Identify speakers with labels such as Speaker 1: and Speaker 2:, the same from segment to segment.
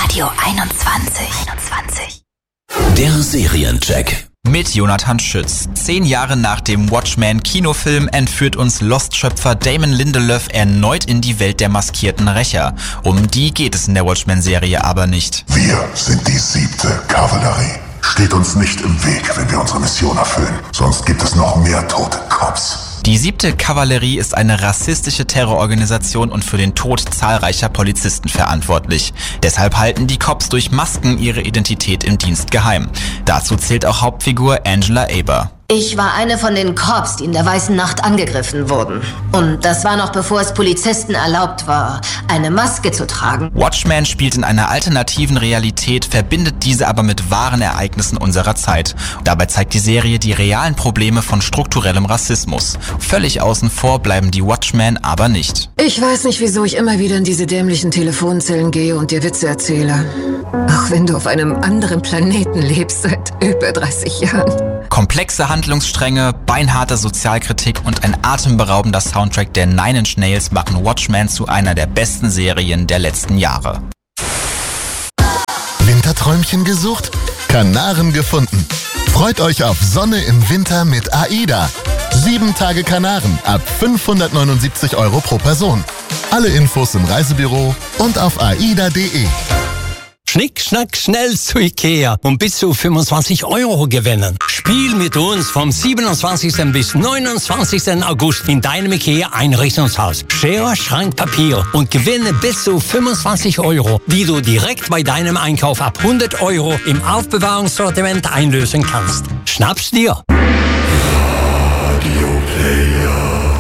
Speaker 1: Radio 21.
Speaker 2: Der Seriencheck.
Speaker 3: Mit Jonathan Schütz. 10 Jahre nach dem Watchmen-Kinofilm entführt uns Lost-Schöpfer Damon Lindelof erneut in die Welt der maskierten Rächer. Um die geht es in der Watchmen-Serie aber nicht.
Speaker 4: Wir sind die 7. Kavallerie. Steht uns nicht im Weg, wenn wir unsere Mission erfüllen. Sonst gibt es noch mehr tote Cops.
Speaker 3: Die 7. Kavallerie ist eine rassistische Terrororganisation und für den Tod zahlreicher Polizisten verantwortlich. Deshalb halten die Cops durch Masken ihre Identität im Dienst geheim. Dazu zählt auch Hauptfigur Angela Aber.
Speaker 5: Ich war eine von den Corps, die in der Weißen Nacht angegriffen wurden. Und das war noch bevor es Polizisten erlaubt war, eine Maske zu tragen.
Speaker 3: Watchmen spielt in einer alternativen Realität, verbindet diese aber mit wahren Ereignissen unserer Zeit. Dabei zeigt die Serie die realen Probleme von strukturellem Rassismus. Völlig außen vor bleiben die Watchmen aber nicht.
Speaker 6: Ich weiß nicht, wieso ich immer wieder in diese dämlichen Telefonzellen gehe und dir Witze erzähle. Auch wenn du auf einem anderen Planeten lebst seit über 30 Jahren.
Speaker 3: Komplexe Handlungsstränge, beinharte Sozialkritik und ein atemberaubender Soundtrack der Nine Inch Nails machen Watchmen zu einer der besten Serien der letzten Jahre.
Speaker 7: Winterträumchen gesucht? Kanaren gefunden. Freut euch auf Sonne im Winter mit AIDA. 7 Tage Kanaren ab 579 € pro Person. Alle Infos im Reisebüro und auf aida.de.
Speaker 8: Schnick, schnack, schnell zu Ikea und bis zu 25 € gewinnen. Spiel mit uns vom 27. bis 29. August in deinem Ikea-Einrichtungshaus. Schere, Schrank, Papier und gewinne bis zu 25 €, die du direkt bei deinem Einkauf ab 100 € im Aufbewahrungssortiment einlösen kannst. Schnapp's dir!
Speaker 4: Radio Player.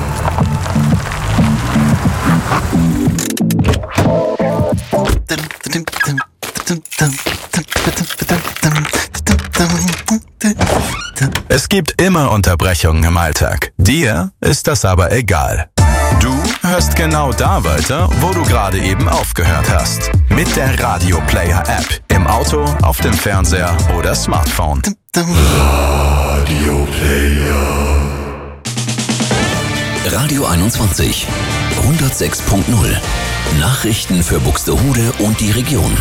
Speaker 9: Es gibt immer Unterbrechungen im Alltag. Dir ist das aber egal. Du hörst genau da weiter, wo du gerade eben aufgehört hast. Mit der Radio Player App. Im Auto, auf dem Fernseher oder Smartphone.
Speaker 4: Radio Player.
Speaker 2: Radio 21. 106.0. Nachrichten für Buxtehude und die Region.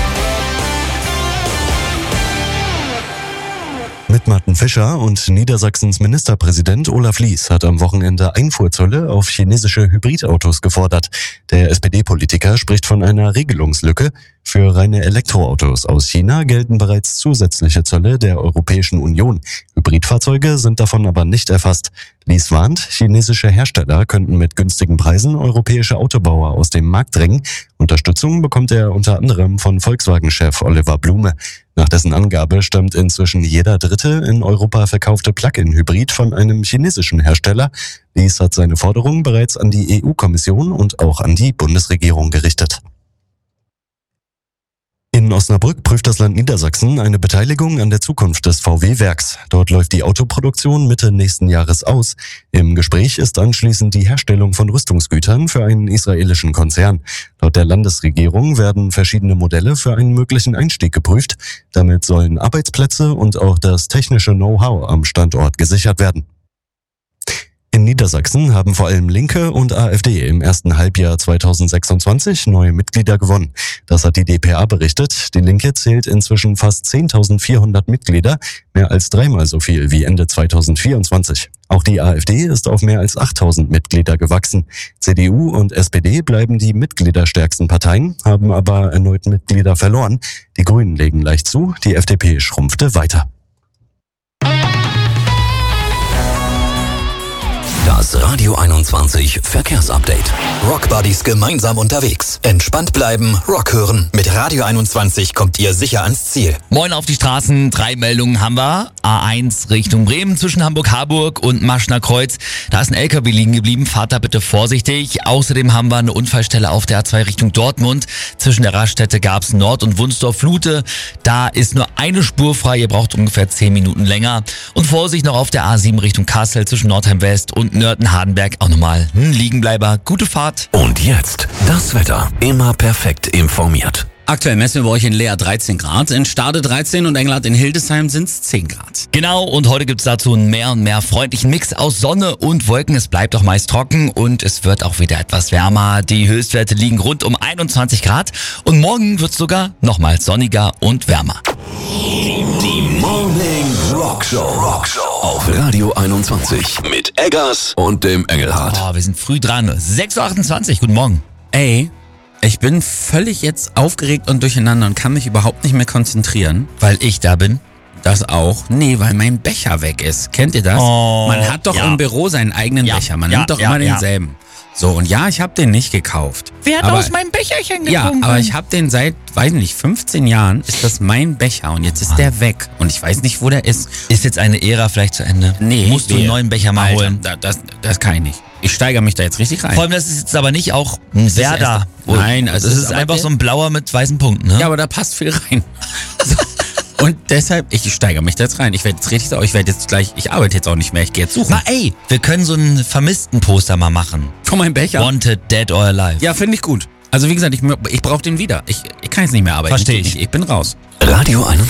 Speaker 10: Mit Martin Fischer und Niedersachsens Ministerpräsident Olaf Lies hat am Wochenende Einfuhrzölle auf chinesische Hybridautos gefordert. Der SPD-Politiker spricht von einer Regelungslücke. Für reine Elektroautos aus China gelten bereits zusätzliche Zölle der Europäischen Union. Hybridfahrzeuge sind davon aber nicht erfasst. Lies warnt, chinesische Hersteller könnten mit günstigen Preisen europäische Autobauer aus dem Markt drängen. Unterstützung bekommt er unter anderem von Volkswagen-Chef Oliver Blume. Nach dessen Angabe stammt inzwischen jeder dritte in Europa verkaufte Plug-in-Hybrid von einem chinesischen Hersteller. Lies hat seine Forderung bereits an die EU-Kommission und auch an die Bundesregierung gerichtet. In Osnabrück prüft das Land Niedersachsen eine Beteiligung an der Zukunft des VW-Werks. Dort läuft die Autoproduktion Mitte nächsten Jahres aus. Im Gespräch ist anschließend die Herstellung von Rüstungsgütern für einen israelischen Konzern. Laut der Landesregierung werden verschiedene Modelle für einen möglichen Einstieg geprüft. Damit sollen Arbeitsplätze und auch das technische Know-how am Standort gesichert werden. In Niedersachsen haben vor allem Linke und AfD im ersten Halbjahr 2026 neue Mitglieder gewonnen. Das hat die dpa berichtet. Die Linke zählt inzwischen fast 10.400 Mitglieder, mehr als 3-mal so viel wie Ende 2024. Auch die AfD ist auf mehr als 8.000 Mitglieder gewachsen. CDU und SPD bleiben die mitgliederstärksten Parteien, haben aber erneut Mitglieder verloren. Die Grünen legen leicht zu, die FDP schrumpfte weiter.
Speaker 2: Das Radio 21 Verkehrsupdate. Rockbuddies gemeinsam unterwegs. Entspannt bleiben, Rock hören. Mit Radio 21 kommt ihr sicher ans Ziel.
Speaker 11: Moin auf die Straßen. 3 Meldungen haben wir. A1 Richtung Bremen zwischen Hamburg-Harburg und Maschner Kreuz. Da ist ein LKW liegen geblieben. Fahrt da bitte vorsichtig. Außerdem haben wir eine Unfallstelle auf der A2 Richtung Dortmund. Zwischen der Raststätte Garbsen Nord und Wunsdorf-Flute. Da ist nur eine Spur frei. Ihr braucht ungefähr 10 Minuten länger. Und Vorsicht noch auf der A7 Richtung Kassel zwischen Nordheim West und Nörten-Hardenberg auch nochmal Liegenbleiber. Gute Fahrt.
Speaker 2: Und jetzt das Wetter. Immer perfekt informiert.
Speaker 12: Aktuell messen wir bei euch in Leer 13 Grad, in Stade 13 und Engelhardt in Hildesheim sind es 10 Grad.
Speaker 11: Genau, und heute gibt's dazu einen mehr und mehr freundlichen Mix aus Sonne und Wolken. Es bleibt auch meist trocken und es wird auch wieder etwas wärmer. Die Höchstwerte liegen rund um 21 Grad und morgen wird's sogar nochmals sonniger und wärmer.
Speaker 2: Die Morning Rock Show auf Radio 21 mit Eggers und dem Engelhardt.
Speaker 11: Oh, wir sind früh dran. 6.28 Uhr, guten Morgen.
Speaker 12: Ey, ich bin völlig jetzt aufgeregt und durcheinander und kann mich überhaupt nicht mehr konzentrieren.
Speaker 11: Weil ich da bin?
Speaker 12: Das auch? Nee, weil mein Becher weg ist. Kennt ihr das?
Speaker 11: Oh,
Speaker 12: man hat doch im Büro seinen eigenen Becher. Man nimmt doch immer denselben. So, und ja, ich habe den nicht gekauft.
Speaker 11: Wer hat aus meinem Becherchen getrunken?
Speaker 12: Ja, aber ich habe den seit, weiß nicht, 15 Jahren ist das mein Becher und jetzt ist der weg. Und ich weiß nicht, wo der ist.
Speaker 11: Ist jetzt eine Ära vielleicht zu Ende?
Speaker 12: Nee.
Speaker 11: Musst du einen neuen Becher mal holen?
Speaker 12: Das kann ich nicht. Ich steigere mich da jetzt richtig rein.
Speaker 11: Vor allem, das ist jetzt aber nicht auch ein Werder.
Speaker 12: Nein,
Speaker 11: also es ist einfach so ein blauer mit weißen Punkten, ne?
Speaker 12: Ja, aber da passt viel rein. So. Und deshalb, ich steigere mich da jetzt rein. Ich werde jetzt richtig sauer. Ich arbeite jetzt auch nicht mehr. Ich gehe jetzt suchen.
Speaker 11: Na ey, wir können so einen Vermissten-Poster mal machen.
Speaker 12: Von meinem Becher?
Speaker 11: Wanted, Dead or Alive.
Speaker 12: Ja, finde ich gut. Also wie gesagt, ich brauche den wieder. Ich kann jetzt nicht mehr arbeiten.
Speaker 11: Verstehe ich.
Speaker 12: Ich bin raus.
Speaker 2: Radio 21.